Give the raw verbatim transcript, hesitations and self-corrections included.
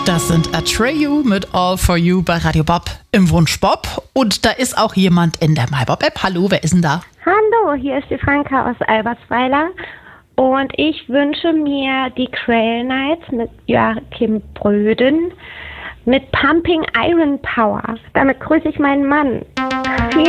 Das sind Atreyu mit All For You bei Radio Bob im Wunsch Bob. Und da ist auch jemand in der MyBob-App. Hallo, wer ist denn da? Hallo, hier ist die Franka aus Albersweiler. Und ich wünsche mir die Trail Nights mit Joachim Bröden mit Pumping Iron Power. Damit grüße ich meinen Mann. Vielen